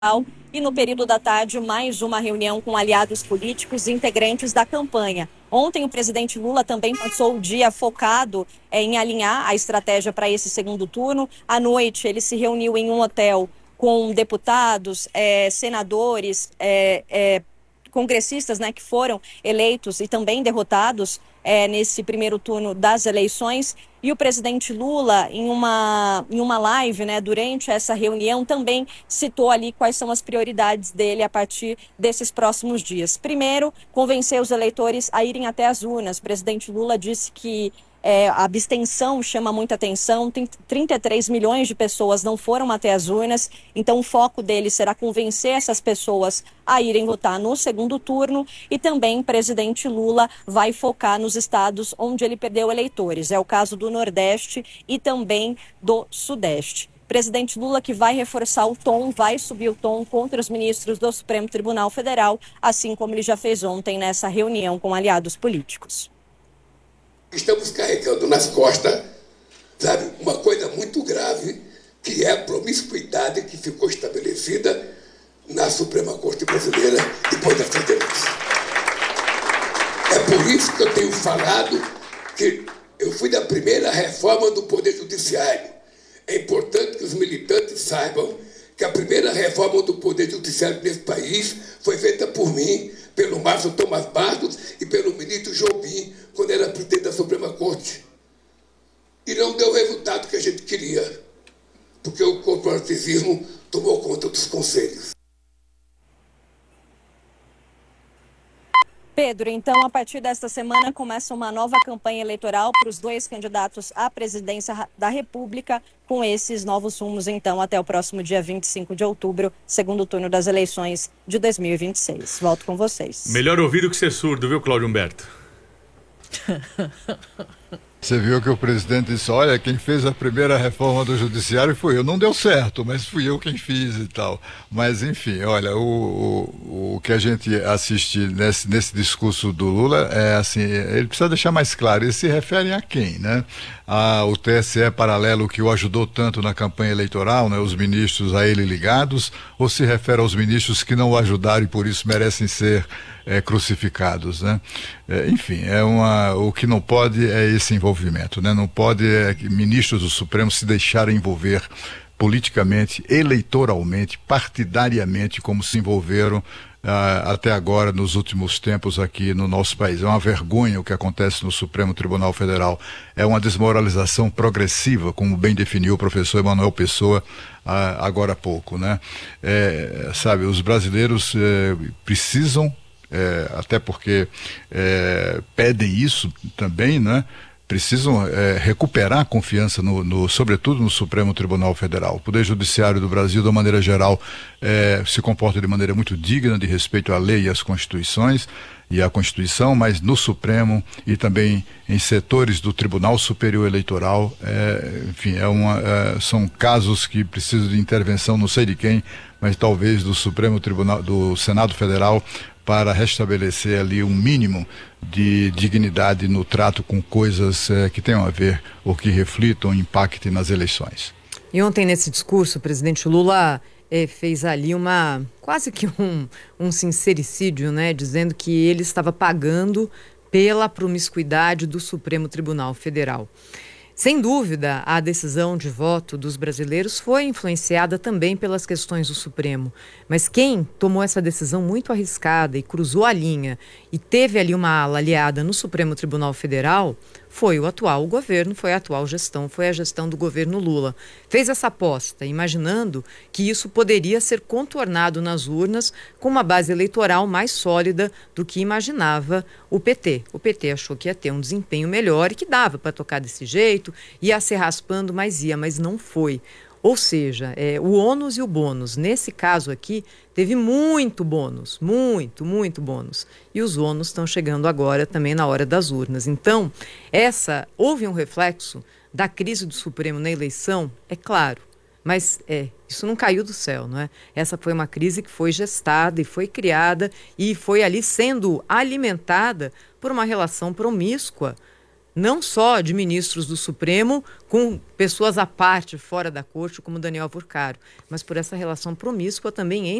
e no período da tarde mais uma reunião com aliados políticos e integrantes da campanha. Ontem o presidente Lula também passou o dia focado em alinhar a estratégia para esse segundo turno. À noite ele se reuniu em um hotel com deputados, senadores, congressistas, né, que foram eleitos e também derrotados nesse primeiro turno das eleições. E o presidente Lula, em uma live, né, durante essa reunião, também citou ali quais são as prioridades dele a partir desses próximos dias. Primeiro, convencer os eleitores a irem até as urnas. O presidente Lula disse que a abstenção chama muita atenção, 33 milhões de pessoas não foram até as urnas, então o foco dele será convencer essas pessoas a irem votar no segundo turno. E também o presidente Lula vai focar nos estados onde ele perdeu eleitores, é o caso do Nordeste e também do Sudeste. Presidente Lula que vai reforçar o tom, vai subir o tom contra os ministros do Supremo Tribunal Federal, assim como ele já fez ontem nessa reunião com aliados políticos. Estamos carregando nas costas, sabe, uma coisa muito grave, que é a promiscuidade que ficou estabelecida na Suprema Corte Brasileira depois da sentença. É por isso que eu tenho falado que eu fui da primeira reforma do Poder Judiciário. É importante que os militantes saibam que a primeira reforma do Poder Judiciário nesse país foi feita por mim, pelo Márcio Tomás Bastos e pelo ministro Jobim, quando era presidente da Suprema Corte. E não deu o resultado que a gente queria, porque o corporativismo tomou conta dos conselhos. Pedro, então, a partir desta semana começa uma nova campanha eleitoral para os dois candidatos à presidência da República, com esses novos rumos, então, até o próximo dia 25 de outubro, segundo turno das eleições de 2026. Volto com vocês. Melhor ouvir do que ser surdo, viu, Cláudio Humberto? Você viu que o presidente disse, olha, quem fez a primeira reforma do judiciário fui eu. Não deu certo, mas fui eu quem fiz e tal. Mas, enfim, olha, o que a gente assiste nesse discurso do Lula é assim, ele precisa deixar mais claro, eles se referem a quem, né? O TSE paralelo que o ajudou tanto na campanha eleitoral, né? Os ministros a ele ligados, ou se refere aos ministros que não o ajudaram e por isso merecem ser crucificados, né? Enfim, o que não pode é esse envolvimento, né? Não pode ministros do Supremo se deixarem envolver politicamente, eleitoralmente, partidariamente, como se envolveram até agora nos últimos tempos aqui no nosso país. É uma vergonha o que acontece no Supremo Tribunal Federal. É uma desmoralização progressiva, como bem definiu o professor Emanuel Pessoa agora há pouco, né? Sabe, os brasileiros precisam, até porque pedem isso também, né? Precisam recuperar a confiança, sobretudo no Supremo Tribunal Federal. O Poder Judiciário do Brasil, de uma maneira geral, se comporta de maneira muito digna, de respeito à lei e às constituições e à Constituição, mas no Supremo e também em setores do Tribunal Superior Eleitoral, enfim, são casos que precisam de intervenção, não sei de quem, mas talvez do Supremo Tribunal, do Senado Federal, para restabelecer ali um mínimo de dignidade no trato com coisas que tenham a ver ou que reflitam, impactem nas eleições. E ontem nesse discurso o presidente Lula fez ali quase que um sincericídio, né, dizendo que ele estava pagando pela promiscuidade do Supremo Tribunal Federal. Sem dúvida, a decisão de voto dos brasileiros foi influenciada também pelas questões do Supremo. Mas quem tomou essa decisão muito arriscada e cruzou a linha e teve ali uma ala aliada no Supremo Tribunal Federal foi o atual governo, foi a atual gestão, foi a gestão do governo Lula. Fez essa aposta, imaginando que isso poderia ser contornado nas urnas com uma base eleitoral mais sólida do que imaginava o PT. O PT achou que ia ter um desempenho melhor e que dava para tocar desse jeito, ia se raspando, mas não foi. Ou seja, o ônus e o bônus. Nesse caso aqui, teve muito bônus, muito bônus. E os ônus estão chegando agora também na hora das urnas. Então, houve um reflexo da crise do Supremo na eleição, é claro. Mas isso não caiu do céu, não é? Essa foi uma crise que foi gestada e foi criada e foi ali sendo alimentada por uma relação promíscua não só de ministros do Supremo com pessoas à parte, fora da corte, como Daniel Furcaro, mas por essa relação promíscua também